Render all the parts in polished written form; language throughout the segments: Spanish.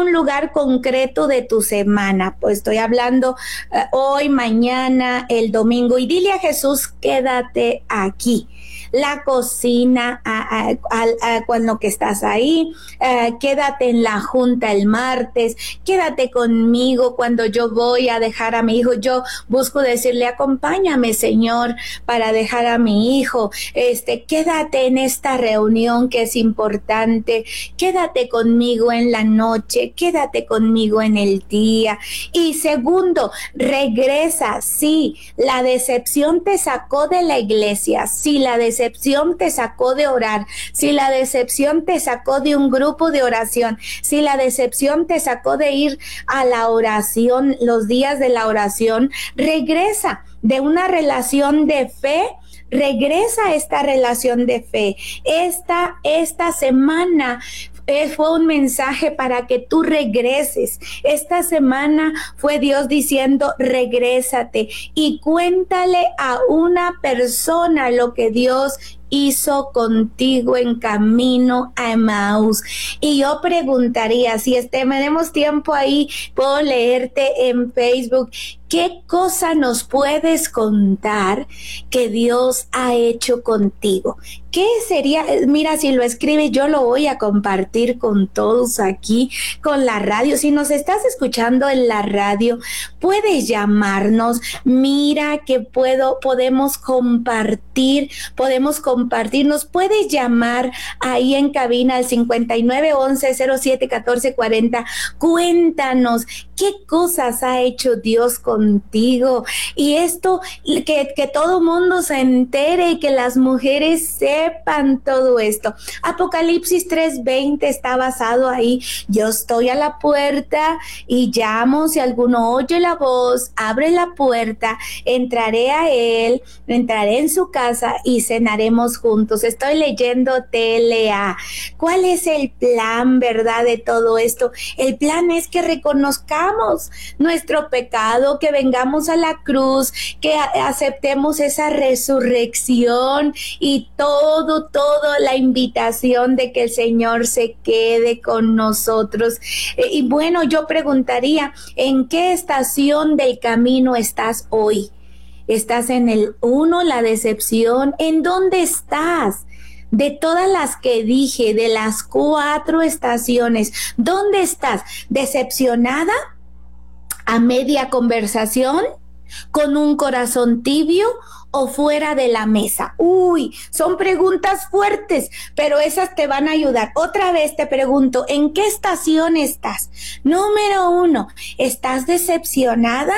un lugar concreto de tu semana. Pues estoy hablando hoy, mañana, el domingo, y dile a Jesús, quédate aquí. La cocina, cuando que estás ahí, quédate en la junta el martes, quédate conmigo cuando yo voy a dejar a mi hijo. Yo busco decirle, acompáñame, Señor, para dejar a mi hijo. Quédate en esta reunión que es importante, quédate conmigo en la noche, quédate conmigo en el día. Y segundo, regresa. Sí, la decepción te sacó de la iglesia, sí, la decepción te sacó de orar, si la decepción te sacó de un grupo de oración, si la decepción te sacó de ir a la oración, los días de la oración, regresa de una relación de fe. Regresa a esta relación de fe. Esta semana fue un mensaje para que tú regreses. Esta semana fue Dios diciendo, regrésate y cuéntale a una persona lo que Dios hizo contigo en camino a Emaús. Y yo preguntaría, si tenemos tiempo ahí, puedo leerte en Facebook, ¿qué cosa nos puedes contar que Dios ha hecho contigo? ¿Qué sería? Mira, si lo escribes, yo lo voy a compartir con todos aquí, con la radio. Si nos estás escuchando en la radio, puedes llamarnos. Mira que podemos compartir, nos puedes llamar ahí en cabina al 5911-071440. Cuéntanos, ¿qué cosas ha hecho Dios contigo? Y esto, que todo mundo se entere y que las mujeres sepan todo esto. Apocalipsis 3:20 está basado ahí. Yo estoy a la puerta y llamo. Si alguno oye la voz, abre la puerta, entraré a él, entraré en su casa y cenaremos juntos. Estoy leyendo TLA. ¿Cuál es el plan, verdad, de todo esto? El plan es que reconozcamos nuestro pecado, que vengamos a la cruz, que aceptemos esa resurrección y toda la invitación de que el Señor se quede con nosotros. Y bueno, yo preguntaría, ¿en qué estación del camino estás hoy? ¿Estás en el 1, la decepción? ¿En dónde estás? De todas las que dije, de las 4 estaciones, ¿dónde estás? ¿Decepcionada? ¿A media conversación? ¿Con un corazón tibio? ¿O fuera de la mesa? Uy, son preguntas fuertes, pero esas te van a ayudar. Otra vez te pregunto, ¿en qué estación estás? Número 1, ¿estás decepcionada?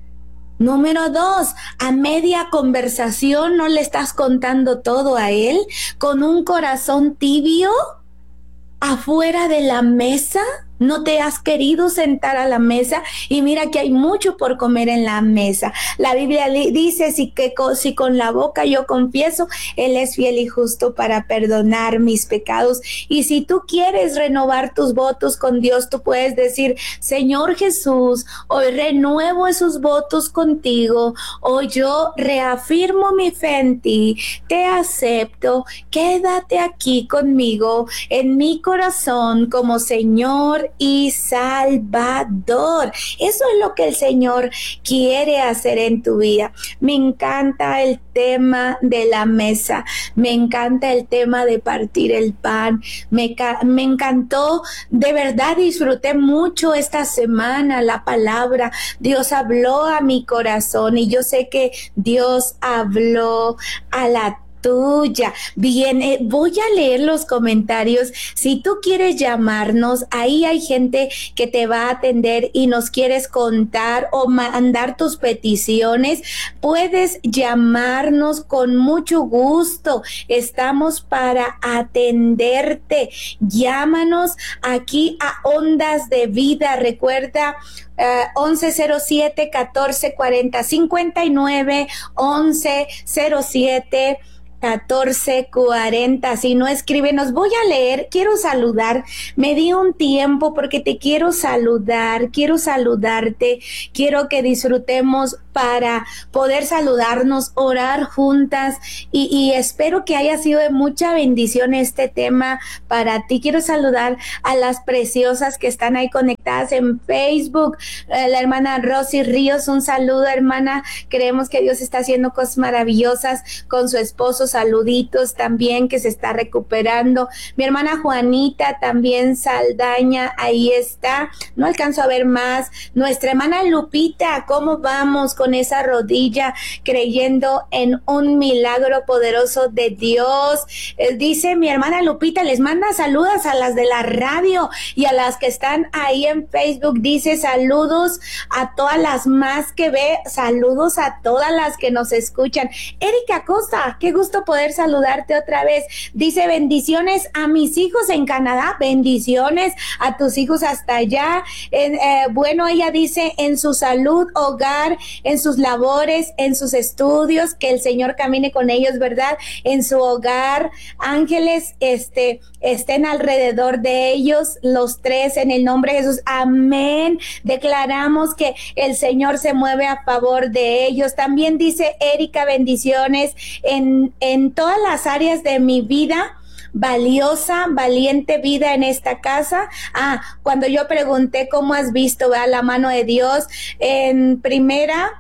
Número 2, a media conversación, ¿no le estás contando todo a él? ¿Con un corazón tibio? ¿Afuera de la mesa? ¿No te has querido sentar a la mesa? Y mira que hay mucho por comer en la mesa. La Biblia dice, si con la boca yo confieso, Él es fiel y justo para perdonar mis pecados. Y si tú quieres renovar tus votos con Dios, tú puedes decir, Señor Jesús, hoy renuevo esos votos contigo. Hoy yo reafirmo mi fe en ti. Te acepto. Quédate aquí conmigo en mi corazón como Señor y Salvador. Eso es lo que el Señor quiere hacer en tu vida. Me encanta el tema de la mesa, me encanta el tema de partir el pan, me encantó, de verdad disfruté mucho esta semana la palabra. Dios habló a mi corazón y yo sé que Dios habló a la tuya. Bien, voy a leer los comentarios. Si tú quieres llamarnos, ahí hay gente que te va a atender y nos quieres contar o mandar tus peticiones, puedes llamarnos con mucho gusto. Estamos para atenderte. Llámanos aquí a Ondas de Vida. Recuerda, 1107-1440, 59-1107-1440. Si no, escríbenos. Voy a leer, quiero saludar, me di un tiempo porque te quiero saludar, quiero saludarte, quiero que disfrutemos para poder saludarnos, orar juntas y espero que haya sido de mucha bendición este tema para ti. Quiero saludar a las preciosas que están ahí conectadas conectadas en Facebook. La hermana Rosy Ríos, un saludo, hermana. Creemos que Dios está haciendo cosas maravillosas con su esposo. Saluditos también, que se está recuperando. Mi hermana Juanita también, Saldaña, ahí está. No alcanzo a ver más. Nuestra hermana Lupita, ¿cómo vamos con esa rodilla? Creyendo en un milagro poderoso de Dios. Dice mi hermana Lupita, les manda saludos a las de la radio y a las que están ahí en Facebook. Dice saludos a todas las más que ve, saludos a todas las que nos escuchan. Erika Costa, qué gusto poder saludarte otra vez. Dice bendiciones a mis hijos en Canadá, bendiciones a tus hijos hasta allá. Bueno, ella dice en su salud, hogar, en sus labores, en sus estudios, que el Señor camine con ellos, ¿verdad? En su hogar, ángeles estén alrededor de ellos, los tres, en el nombre de Jesús, amén. Declaramos que el Señor se mueve a favor de ellos. También dice Erika, bendiciones en todas las áreas de mi vida. Valiosa, valiente vida en esta casa. Cuando yo pregunté cómo has visto, ¿verdad?, la mano de Dios en primera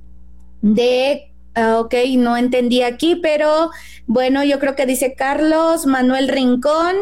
de... ok, no entendí aquí, pero bueno, yo creo que dice Carlos Manuel Rincón,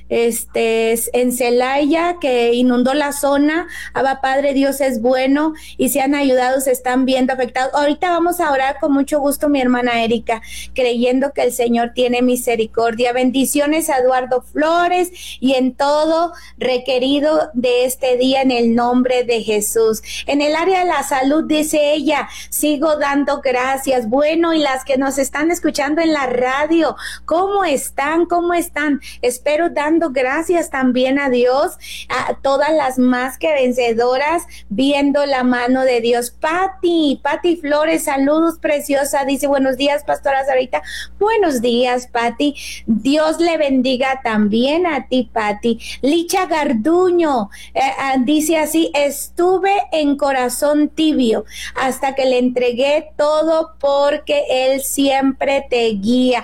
en Celaya, que inundó la zona. Abba Padre, Dios es bueno y se han ayudado, se están viendo afectados. Ahorita vamos a orar con mucho gusto, mi hermana Erika, creyendo que el Señor tiene misericordia. Bendiciones a Eduardo Flores y en todo requerido de este día en el nombre de Jesús. En el área de la salud, dice ella, sigo dando gracias. Bueno, y las que nos están escuchando en la radio, ¿cómo están? ¿Cómo están? Espero dando gracias también a Dios, a todas las más que vencedoras, viendo la mano de Dios. Pati Flores, saludos, preciosa. Dice, buenos días, pastora Sarita. Buenos días, Pati. Dios le bendiga también a ti, Pati. Licha Garduño, dice así, estuve en corazón tibio hasta que le entregué todo porque Él siempre te guía.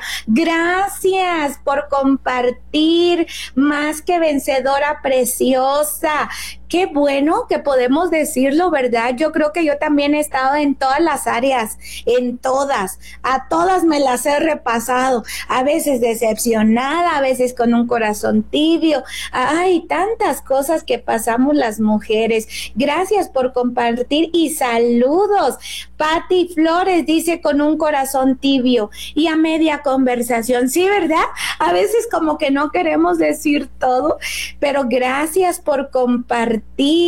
Gracias por compartir. Más que vencedora, preciosa. Qué bueno que podemos decirlo, ¿verdad? Yo creo que yo también he estado en todas las áreas, en todas, a todas me las he repasado, a veces decepcionada, a veces con un corazón tibio. Hay tantas cosas que pasamos las mujeres. Gracias por compartir y saludos. Pati Flores dice con un corazón tibio y a media conversación. Sí, ¿verdad? A veces como que no queremos decir todo, pero gracias por compartir.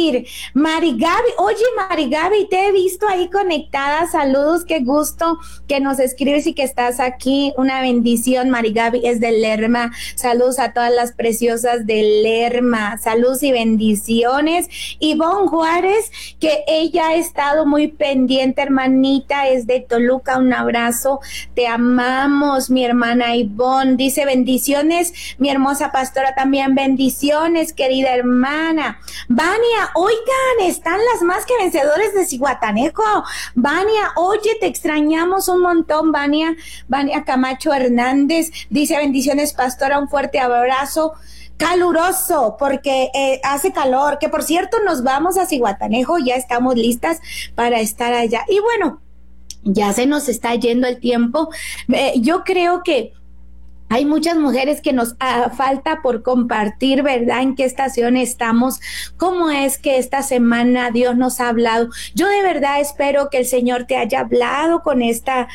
Mari Gaby, oye Mari Gaby, te he visto ahí conectada, saludos, qué gusto que nos escribes y que estás aquí, una bendición. Mari Gaby es de Lerma, saludos a todas las preciosas de Lerma, saludos y bendiciones. Ivonne Juárez, que ella ha estado muy pendiente, hermanita, es de Toluca, un abrazo, te amamos mi hermana Ivonne, dice bendiciones, mi hermosa pastora también, bendiciones querida hermana. Vania, oigan, están las más que vencedores de Zihuatanejo. Vania, oye, te extrañamos un montón, Vania Camacho Hernández, dice bendiciones pastora, un fuerte abrazo caluroso porque hace calor, que por cierto nos vamos a Zihuatanejo, ya estamos listas para estar allá. Y bueno, ya se nos está yendo el tiempo. Yo creo que hay muchas mujeres que nos falta por compartir, ¿verdad? ¿En qué estación estamos? ¿Cómo es que esta semana Dios nos ha hablado? Yo de verdad espero que el Señor te haya hablado con esta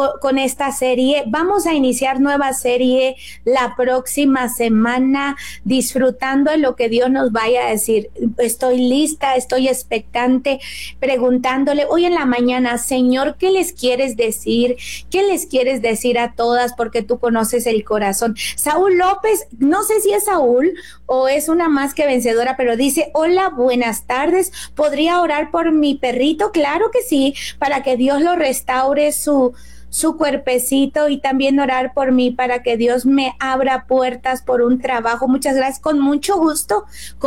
serie. Vamos a iniciar nueva serie la próxima semana, disfrutando de lo que Dios nos vaya a decir. Estoy lista, estoy expectante, preguntándole hoy en la mañana, Señor, ¿qué les quieres decir? ¿Qué les quieres decir a todas? Porque tú conoces el corazón. Saúl López, no sé si es Saúl o es una más que vencedora, pero dice, hola, buenas tardes, ¿podría orar por mi perrito? Claro que sí, para que Dios lo restaure su cuerpecito y también orar por mí para que Dios me abra puertas por un trabajo. Muchas gracias, con mucho gusto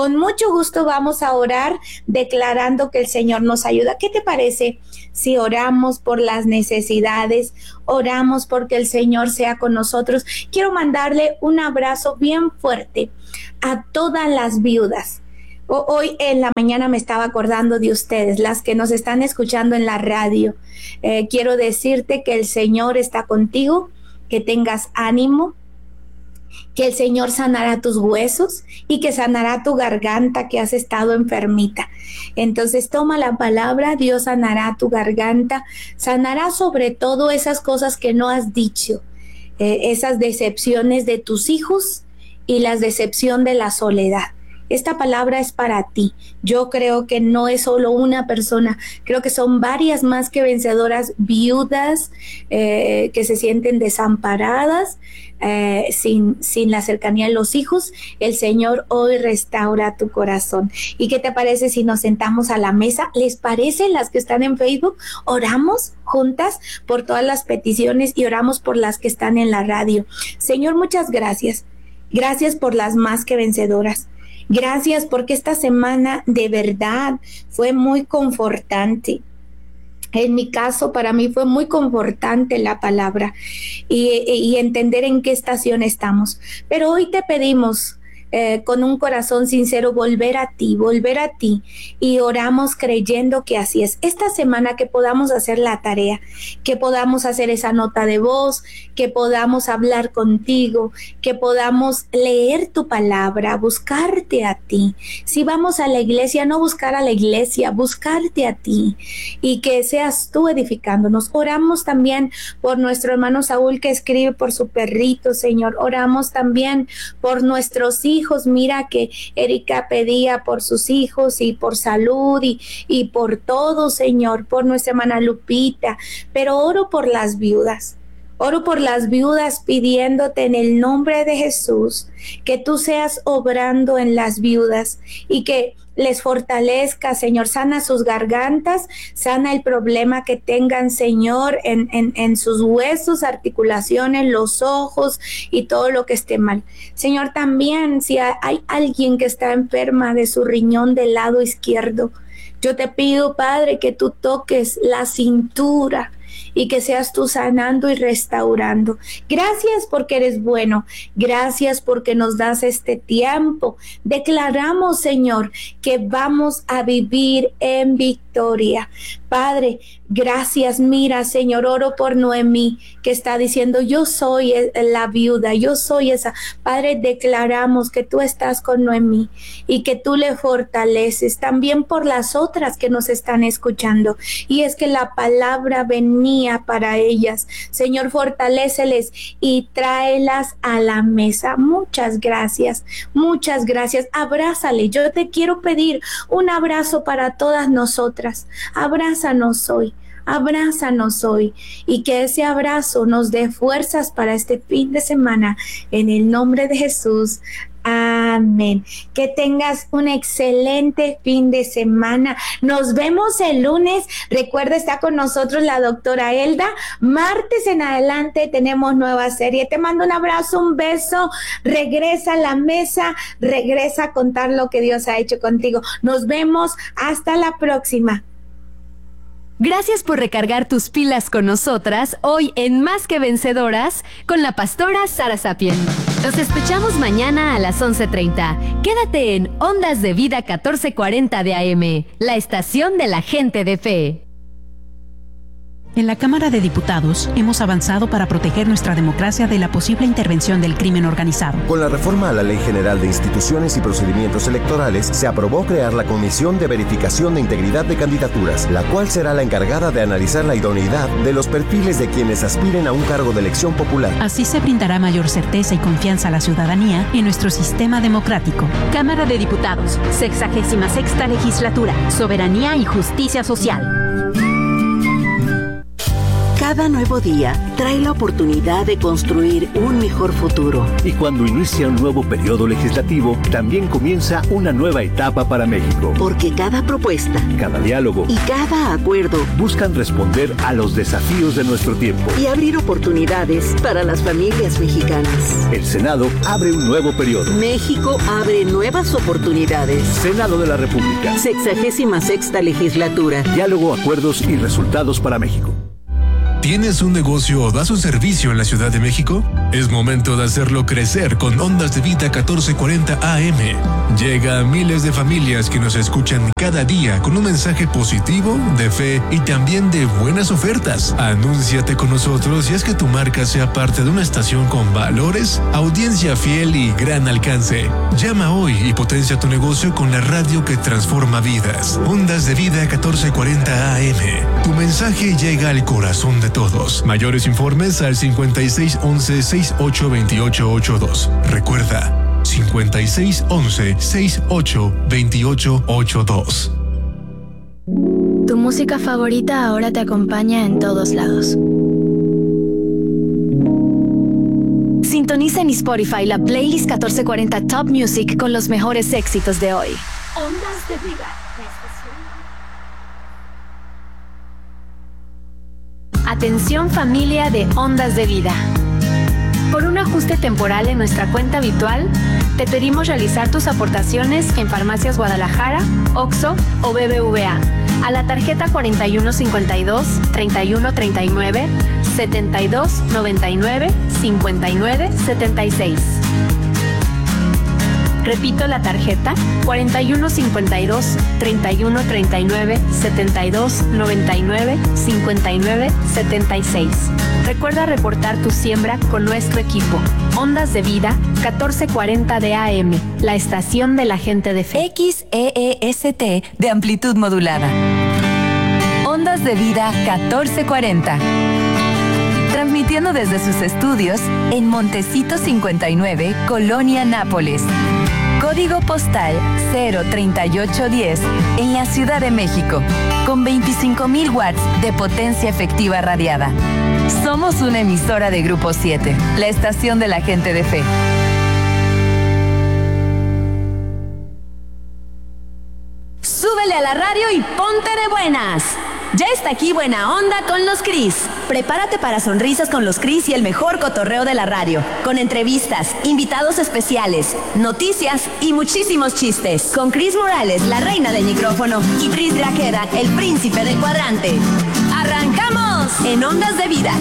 vamos a orar declarando que el Señor nos ayuda. ¿Qué te parece si oramos por las necesidades, oramos porque el Señor sea con nosotros? Quiero mandarle un abrazo bien fuerte a todas las viudas. Hoy en la mañana me estaba acordando de ustedes, las que nos están escuchando en la radio. Quiero decirte que el Señor está contigo, que tengas ánimo, que el Señor sanará tus huesos y que sanará tu garganta que has estado enfermita. Entonces toma la palabra, Dios sanará tu garganta, sanará sobre todo esas cosas que no has dicho, esas decepciones de tus hijos y la decepción de la soledad. Esta palabra es para ti. Yo creo que no es solo una persona, creo que son varias más que vencedoras, viudas que se sienten desamparadas, sin la cercanía de los hijos. El Señor hoy restaura tu corazón. ¿Y qué te parece si nos sentamos a la mesa? ¿Les parece, las que están en Facebook? Oramos juntas por todas las peticiones y oramos por las que están en la radio. Señor, muchas gracias. Gracias por las más que vencedoras. Gracias porque esta semana de verdad fue muy confortante. En mi caso, para mí fue muy confortante la palabra y entender en qué estación estamos. Pero hoy te pedimos con un corazón sincero volver a ti y oramos creyendo que así es. Esta semana que podamos hacer la tarea, que podamos hacer esa nota de voz, que podamos hablar contigo, que podamos leer tu palabra, buscarte a ti. Si vamos a la iglesia, no buscar a la iglesia, buscarte a ti y que seas tú edificándonos. Oramos también por nuestro hermano Saúl que escribe por su perrito, Señor. Oramos también por nuestros hijos. Mira que Erika pedía por sus hijos y por salud y por todo, Señor, por nuestra hermana Lupita, pero oro por las viudas. Oro por las viudas pidiéndote en el nombre de Jesús que tú seas obrando en las viudas y que les fortalezca, Señor. Sana sus gargantas, sana el problema que tengan, Señor, en sus huesos, articulaciones, los ojos y todo lo que esté mal. Señor, también si hay alguien que está enferma de su riñón del lado izquierdo, yo te pido, Padre, que tú toques la cintura y que seas tú sanando y restaurando. Gracias porque eres bueno. Gracias porque nos das este tiempo. Declaramos, Señor, que vamos a vivir en victoria. Padre, gracias. Mira, Señor, oro por Noemí, que está diciendo, yo soy la viuda, yo soy esa. Padre, declaramos que tú estás con Noemí y que tú le fortaleces. También por las otras que nos están escuchando. Y es que la palabra venía para ellas. Señor, fortaléceles y tráelas a la mesa. Muchas gracias, muchas gracias. Abrázale. Yo te quiero pedir un abrazo para todas nosotras. Abrázanos hoy. Abrázanos hoy y que ese abrazo nos dé fuerzas para este fin de semana en el nombre de Jesús. Amén. Que tengas un excelente fin de semana. Nos vemos el lunes. Recuerda, está con nosotros la doctora Elda. Martes en adelante tenemos nueva serie. Te mando un abrazo, un beso. Regresa a la mesa. Regresa a contar lo que Dios ha hecho contigo. Nos vemos. Hasta la próxima. Gracias por recargar tus pilas con nosotras hoy en Más que Vencedoras con la pastora Sara Sapien. Nos escuchamos mañana a las 11:30. Quédate en Ondas de Vida 1440 de AM, la estación de la gente de fe. En la Cámara de Diputados hemos avanzado para proteger nuestra democracia de la posible intervención del crimen organizado. Con la reforma a la Ley General de Instituciones y Procedimientos Electorales, se aprobó crear la Comisión de Verificación de Integridad de Candidaturas, la cual será la encargada de analizar la idoneidad de los perfiles de quienes aspiren a un cargo de elección popular. Así se brindará mayor certeza y confianza a la ciudadanía en nuestro sistema democrático. Cámara de Diputados, 66ª Legislatura, Soberanía y Justicia Social. Cada nuevo día trae la oportunidad de construir un mejor futuro. Y cuando inicia un nuevo periodo legislativo, también comienza una nueva etapa para México. Porque cada propuesta, cada diálogo y cada acuerdo buscan responder a los desafíos de nuestro tiempo y abrir oportunidades para las familias mexicanas. El Senado abre un nuevo periodo. México abre nuevas oportunidades. Senado de la República. 66ª Legislatura. Diálogo, acuerdos y resultados para México. ¿Tienes un negocio o das un servicio en la Ciudad de México? Es momento de hacerlo crecer con Ondas de Vida 1440 AM. Llega a miles de familias que nos escuchan cada día con un mensaje positivo, de fe y también de buenas ofertas. Anúnciate con nosotros y haz que tu marca sea parte de una estación con valores, audiencia fiel y gran alcance. Llama hoy y potencia tu negocio con la radio que transforma vidas. Ondas de Vida 1440 AM. Tu mensaje llega al corazón de todos. Mayores informes al 5611-682882. Recuerda, 5611-682882. Tu música favorita ahora te acompaña en todos lados. Sintoniza en Spotify la playlist 1440 Top Music con los mejores éxitos de hoy. Ondas de Vida. Atención familia de Ondas de Vida. Por un ajuste temporal en nuestra cuenta habitual, te pedimos realizar tus aportaciones en Farmacias Guadalajara, OXXO o BBVA a la tarjeta 4152 3139 7299 5976. Repito la tarjeta 4152 3139 7299 5976. Recuerda reportar tu siembra con nuestro equipo. Ondas de Vida 1440 de AM, la estación de la gente de fe. XEEST de amplitud modulada. Ondas de Vida 1440. Transmitiendo desde sus estudios en Montecito 59, Colonia Nápoles. Código postal 03810 en la Ciudad de México, con 25,000 watts de potencia efectiva radiada. Somos una emisora de Grupo 7, la estación de la gente de fe. Súbele a la radio y ponte de buenas. Ya está aquí Buena Onda con los Cris. Prepárate para sonrisas con los Cris y el mejor cotorreo de la radio, con entrevistas, invitados especiales, noticias y muchísimos chistes. Con Cris Morales, la reina del micrófono, y Cris Grajeda, el príncipe del cuadrante. ¡Arrancamos! En Ondas de Vida